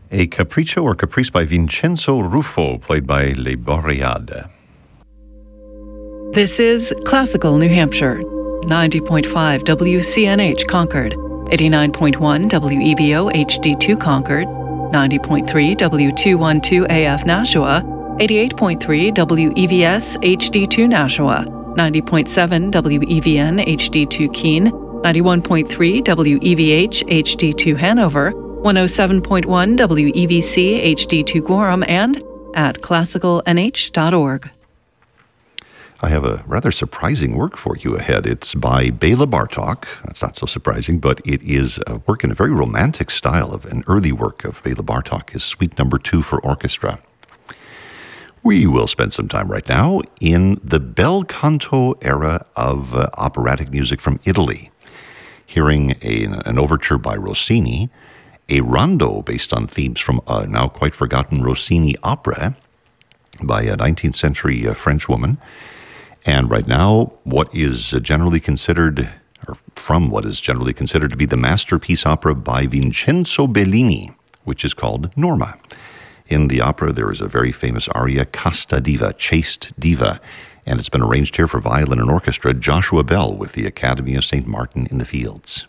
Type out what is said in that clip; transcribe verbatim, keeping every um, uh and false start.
A capriccio or caprice by Vincenzo Ruffo, played by Les Boreades. This is Classical New Hampshire, ninety point five W C N H Concord, eighty-nine point one W E V O H D two Concord, ninety point three W two twelve A F Nashua, eighty-eight point three W E V S H D two Nashua, ninety point seven W E V N H D two Keene, ninety-one point three W E V H H D two Hanover, one oh seven point one W E V C H D two Gorham, and at classical n h dot org. I have a rather surprising work for you ahead. It's by Bela Bartok. That's not so surprising, but it is a work in a very romantic style of an early work of Bela Bartok, his Suite Number Two for orchestra. We will spend some time right now in the bel canto era of uh, operatic music from Italy, hearing a, an overture by Rossini, a rondo based on themes from a now quite forgotten Rossini opera by a nineteenth century uh, French woman, and right now what is uh, generally considered, or from what is generally considered to be the masterpiece opera by Vincenzo Bellini, which is called Norma. In the opera, there is a very famous aria, Casta Diva, Chaste Diva, and it's been arranged here for violin and orchestra, Joshua Bell with the Academy of Saint Martin in the Fields.